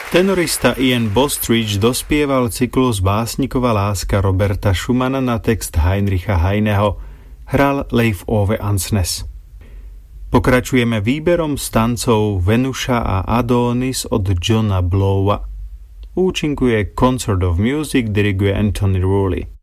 Tenorista Ian Bostridge dospieval cyklus Básnikova láska Roberta Schumana na text Heinricha Heineho. Hral Leif Ove Ansnes. Pokračujeme výberom stancov Venuša a Adonis od Johna Blowa. Účinkuje Concert of Music, diriguje Anthony Rowley.